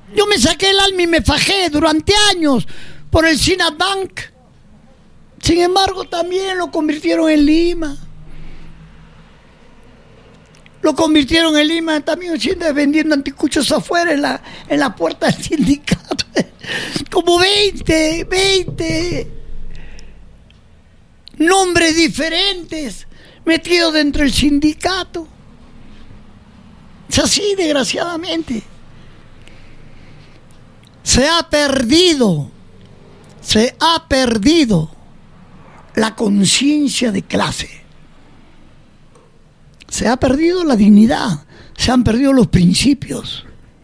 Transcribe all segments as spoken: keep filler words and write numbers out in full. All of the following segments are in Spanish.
Yo me saqué el alma y me fajé durante años por el Sinat Bank. Sin embargo, también lo convirtieron en Lima. Lo convirtieron en Lima también vendiendo anticuchos afuera en la, en la puerta del sindicato. Como veinte, veinte nombres diferentes metidos dentro del sindicato. Es así, desgraciadamente. Se ha perdido, se ha perdido la conciencia de clase. Se ha perdido la dignidad, se han perdido los principios.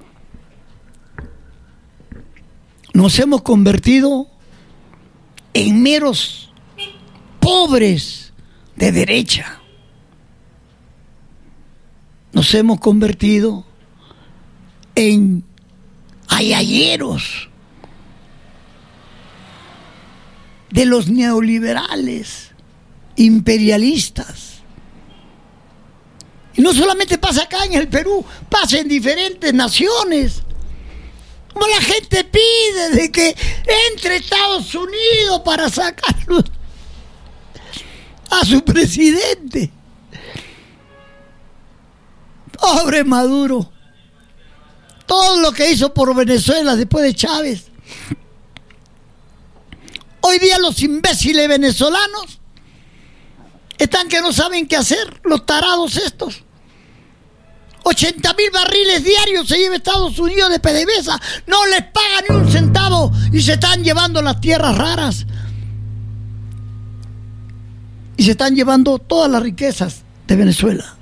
Nos hemos convertido en meros pobres de derecha. Nos hemos convertido en ayayeros de los neoliberales, imperialistas. Y no solamente pasa acá en el Perú, pasa en diferentes naciones. Como la gente pide de que entre Estados Unidos para sacarlo a su presidente. Pobre Maduro. Todo lo que hizo por Venezuela después de Chávez. Hoy día los imbéciles venezolanos están que no saben qué hacer, los tarados estos. ochenta mil barriles diarios se lleva Estados Unidos de PDVSA. No les pagan ni un centavo y se están llevando las tierras raras. Y se están llevando todas las riquezas de Venezuela.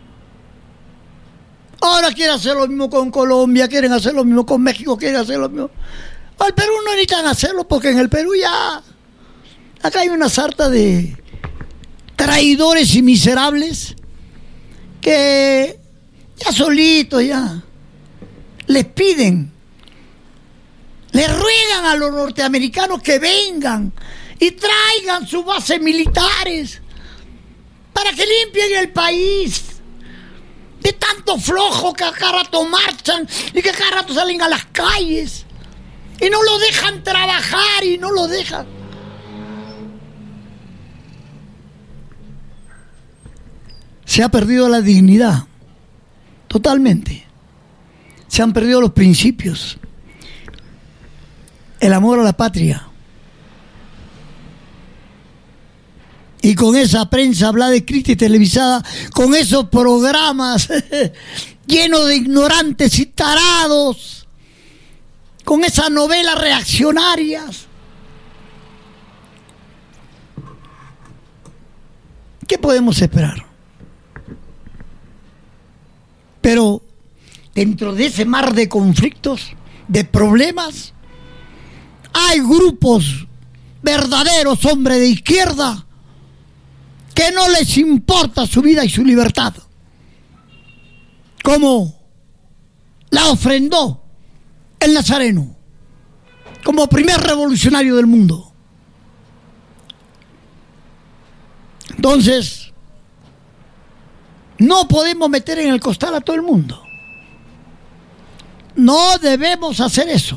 Ahora quieren hacer lo mismo con Colombia, quieren hacer lo mismo con México, quieren hacer lo mismo. Al Perú no necesitan hacerlo porque en el Perú ya... Acá hay una sarta de traidores y miserables que ya solitos ya les piden, les ruegan a los norteamericanos que vengan y traigan sus bases militares para que limpien el país de tanto flojo que a cada rato marchan y que a cada rato salen a las calles y no lo dejan trabajar y no lo dejan. Se ha perdido la dignidad, totalmente. Se han perdido los principios, el amor a la patria. Y con esa prensa hablada, escrita y televisada, con esos programas llenos de ignorantes y tarados, con esas novelas reaccionarias, ¿qué podemos esperar? Pero dentro de ese mar de conflictos, de problemas, hay grupos verdaderos hombres de izquierda que no les importa su vida y su libertad, como la ofrendó el Nazareno como primer revolucionario del mundo. Entonces, no podemos meter en el costal a todo el mundo. No debemos hacer eso.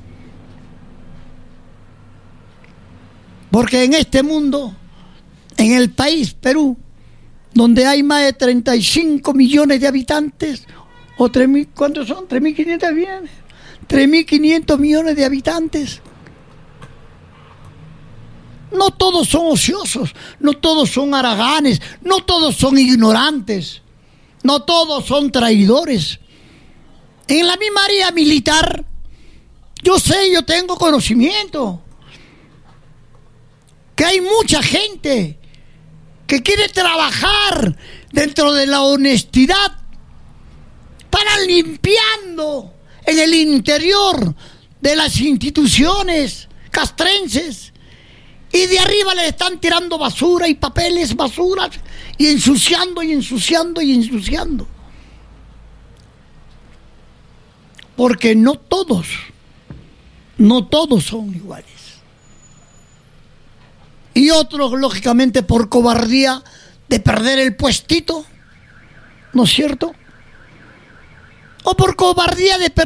Porque en este mundo, en el país Perú, donde hay más de treinta y cinco millones de habitantes, o tres mil, ¿cuántos son? tres mil quinientos millones. tres mil quinientos millones de habitantes. No todos son ociosos, no todos son haraganes, no todos son ignorantes, no todos son traidores. En la misma área militar, yo sé, yo tengo conocimiento, que hay mucha gente que quiere trabajar dentro de la honestidad para limpiando en el interior de las instituciones castrenses. Y de arriba le están tirando basura y papeles, basuras, y ensuciando y ensuciando y ensuciando. Porque no todos, no todos son iguales. Y otros, lógicamente, por cobardía de perder el puestito, ¿no es cierto? O por cobardía de perder